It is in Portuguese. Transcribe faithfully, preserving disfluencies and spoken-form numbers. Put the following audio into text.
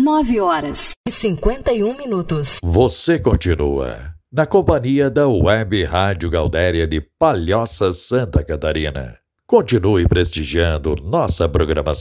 nove horas e cinquenta e um minutos. Você continua na companhia da Web Rádio Gaudéria de Palhoça, Santa Catarina. Continue prestigiando nossa programação.